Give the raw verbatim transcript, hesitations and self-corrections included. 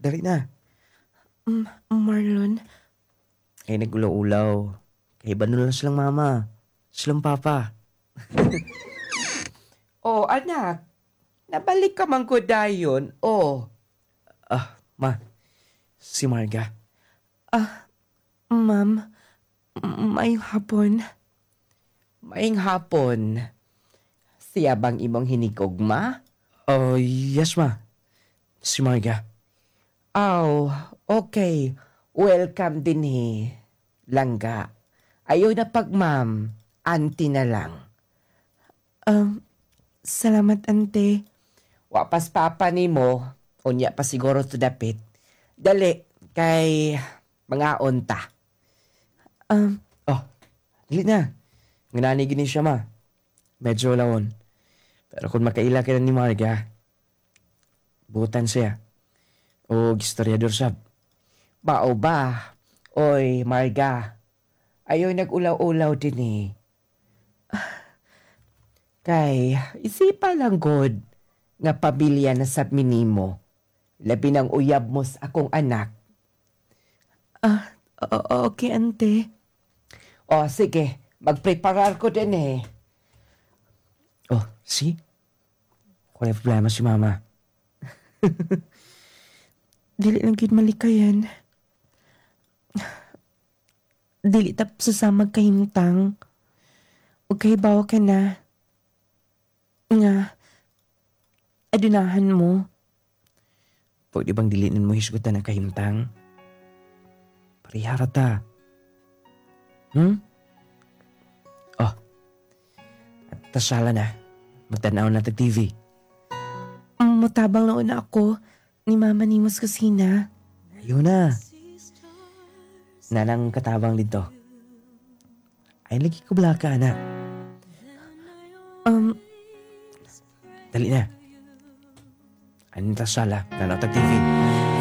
Dali na. Mm, Marlon, Kay nagulaw-ulaw. Kay iba na lang silang mama. Silang papa. Oh, anak. Nabalik ka man ko dayon. Oh. Ah, ma. Si Marga. ma'am, m- may hapon. Maing hapon. Siya bang imong hinigugma? Oh, yes ma. Si Marga. Oh, okay. Welcome din eh. Langga. Ayaw na pag ma'am. Auntie na lang. Um, salamat, ante. Wapas papa ni mo. Unya pa siguro to dapit. Dali. Kay mga unta. Um, Oh, dili na. Nganani gini siya ma. Medyo lawon. Pero kung makaila ka na ni Marga, butan siya. O gistoryador sab. Bao ba? Oy, Marga. Ayaw nag-ulaw-ulaw din eh. Kay, isipa lang god nga pamilya na sa minimo. Labi ng uyab mo sa akong anak. o- okay, ante. O sige, magpreparar ko din eh. Oh, see? Wala problema si mama. Dili lang gid malikayan. Dili tap sasamag kahimtang. Ug kahibaw ka na. Nga, adunahan mo. Pwede bang dilinin mo hisgutan ng kahimtang? Parihara ta. Hmm? Oh. At tasala na. Magtanaw na tag-T V. Mutabang na una ako ni mama ni Mos kusina. Ayun na. Nanang katabang dito. Ay, lagi ko blaka, anak. Um, Dali na. Ano ta sala? Nanaw tag-T V.